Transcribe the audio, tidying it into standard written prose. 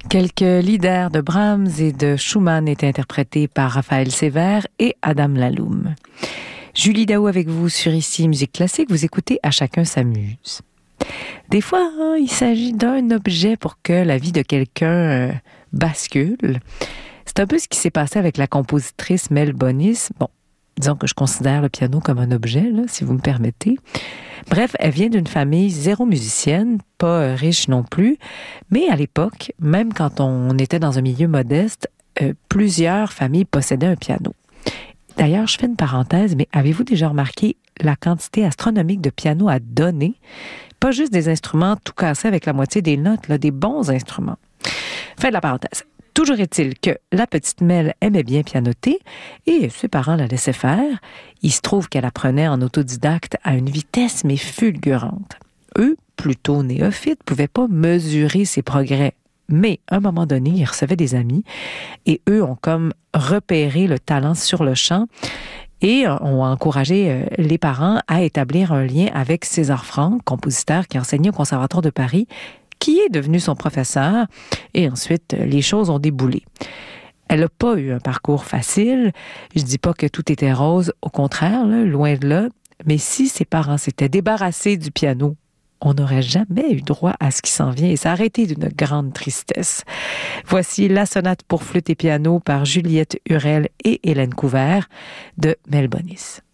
Quelques leaders de Brahms et de Schumann étaient interprétés par Raphaël Sévère et Adam Laloum. Julie Daou avec vous sur Ici Musique Classique. Vous écoutez À chacun s'amuse. Des fois, il s'agit d'un objet pour que la vie de quelqu'un bascule. C'est un peu ce qui s'est passé avec la compositrice Mel Bonis. Bon, disons que je considère le piano comme un objet, là, si vous me permettez. Bref, elle vient d'une famille zéro musicienne, pas riche non plus, mais à l'époque, même quand on était dans un milieu modeste, plusieurs familles possédaient un piano. D'ailleurs, je fais une parenthèse, mais avez-vous déjà remarqué la quantité astronomique de pianos à donner? Pas juste des instruments tout cassés avec la moitié des notes, là, des bons instruments. Fin de la parenthèse. Toujours est-il que la petite Mel aimait bien pianoter et ses parents la laissaient faire. Il se trouve qu'elle apprenait en autodidacte à une vitesse mais fulgurante. Eux, plutôt néophytes, pouvaient pas mesurer ses progrès. Mais à un moment donné, ils recevaient des amis et eux ont comme repéré le talent sur le champ et ont encouragé les parents à établir un lien avec César Franck, compositeur qui enseignait au Conservatoire de Paris, qui est devenu son professeur, et ensuite, les choses ont déboulé. Elle n'a pas eu un parcours facile. Je dis pas que tout était rose, au contraire, là, loin de là. Mais si ses parents s'étaient débarrassés du piano, on n'aurait jamais eu droit à ce qui s'en vient, et ça aurait été d'une grande tristesse. Voici la sonate pour flûte et piano par Juliette Hurel et Hélène Couvert de Mel Bonis.